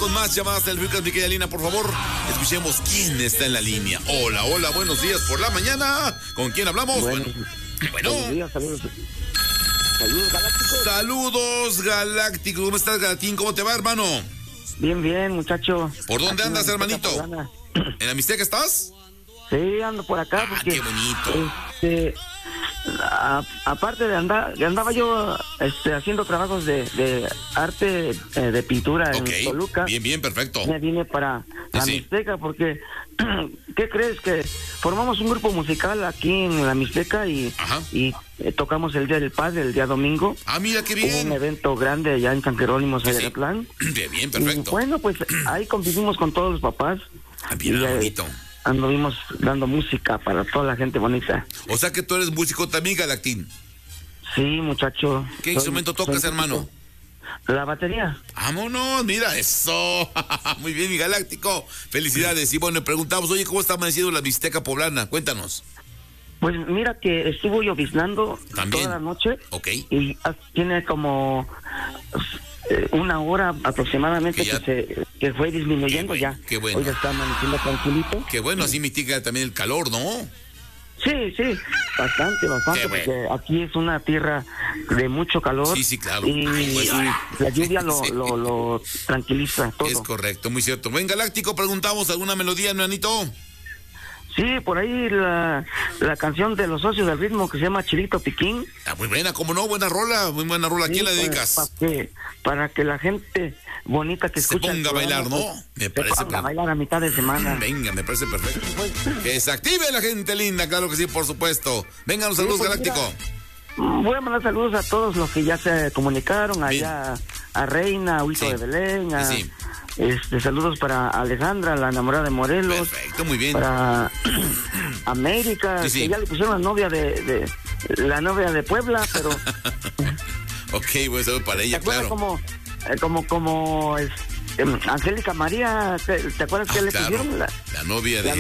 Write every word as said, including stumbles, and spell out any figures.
con más llamadas telefónicas, mi querida Lina, por favor. Escuchemos quién está en la línea. Hola, hola, buenos días por la mañana. ¿Con quién hablamos? Bueno, bueno. Buenos días, saludos. Saludos, Galáctico. Saludos, Galáctico. ¿Cómo estás, Galatín? ¿Cómo te va, hermano? Bien, bien, muchacho. ¿Por dónde Aquí andas, en hermanito? Poblana. ¿En la Mixteca estás? Sí, ando por acá. Ah, porque, qué bonito. Este, a- aparte de andar, de andaba yo este, haciendo trabajos de, de arte, eh, de pintura Ok, en Toluca. bien, bien, perfecto. Me vine para la Sí. Mixteca porque, ¿qué crees? Que formamos un grupo musical aquí en la Mixteca y, Ajá. y eh, tocamos el Día del Padre, el día domingo. Ah, mira, qué Hubo un bien. evento grande allá en San Jerónimo, Sí, sí. Zacatlán. Bien, bien, Y perfecto. bueno, pues ahí convivimos con todos los papás. Ah, bien, y, eh, bonito. anduvimos dando música para toda la gente bonita. O sea que tú eres músico también, Galactín. Sí, muchacho. ¿Qué Soy- instrumento tocas, soy- hermano? La batería. Vámonos, mira, eso. Muy bien, mi Galáctico. Felicidades. Y bueno, le preguntamos, oye, ¿cómo está amaneciendo la Mixteca poblana? Cuéntanos. Pues mira que estuvo lloviznando También. toda la noche. Ok. Y ah, tiene como eh, una hora aproximadamente Que que, ya- se, que fue disminuyendo Qué ya. bueno, qué bueno. Hoy ya está amaneciendo tranquilito. Qué bueno, así mitiga también el calor, ¿no? Sí, sí, bastante, bastante, Qué bueno. porque aquí es una tierra de mucho calor. Sí, sí, claro. Y, Pues, y la lluvia lo, sí. lo, lo tranquiliza todo. Es correcto, muy cierto. Buen Galáctico, preguntamos alguna melodía, hermanito. Sí, por ahí la, la canción de los socios del ritmo que se llama Chilito Piquín. Ah, muy buena, cómo no, buena rola, muy buena rola. ¿A quién la Sí, dedicas? Para, que, para que la gente bonita que Se escucha el ponga a bailar, programa, ¿no? pues, Me se parece ponga a per- bailar a mitad de semana. Venga, me parece perfecto. Que se active la gente linda, claro que sí, por supuesto. Vengan los saludos, pues, Galáctico. Voy a mandar saludos a todos los que ya se comunicaron, allá a Reina, a Huito Sí. de Belén, a, Sí, sí. Este, saludos para Alejandra, la enamorada de Morelos, Perfecto, muy bien. para América, Sí, sí. que ya le pusieron la novia de, de la novia de Puebla, pero Ok, buen saludo para ¿te ella, acuerdas claro. como eh, como como es, em, Angélica María? ¿Te, te acuerdas Ah, que le claro. pusieron la, La novia la de